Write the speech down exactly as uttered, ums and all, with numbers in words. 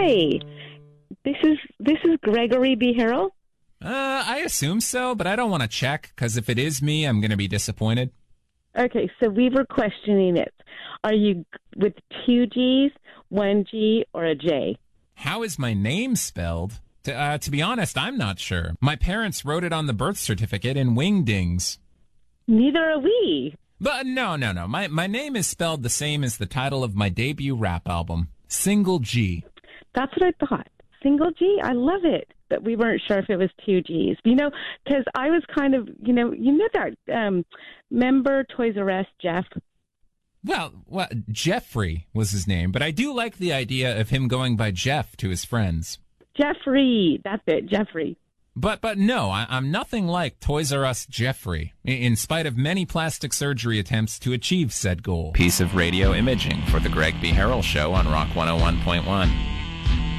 Hi. This is this is Gregory B. Harrell. Uh, I assume so, but I don't want to check, because if it is me, I'm going to be disappointed. Okay, so we were questioning it. Are you with two G's, one G, or a J? How is my name spelled? To, uh, to be honest, I'm not sure. My parents wrote it on the birth certificate in wingdings. Neither are we. But no, no, no. My, my name is spelled the same as the title of my debut rap album, Single G. That's what I thought. Single G? I love it. But we weren't sure if it was two G's. You know, because I was kind of, you know, you know that um, member Toys R Us, Jeff? Well, well, Jeffrey was his name, but I do like the idea of him going by Jeff to his friends. Jeffrey. That's it, Jeffrey. But but no, I, I'm nothing like Toys R Us Jeffrey, in, in spite of many plastic surgery attempts to achieve said goal. Piece of radio imaging for the Greg B. Harrell Show on Rock one oh one point one.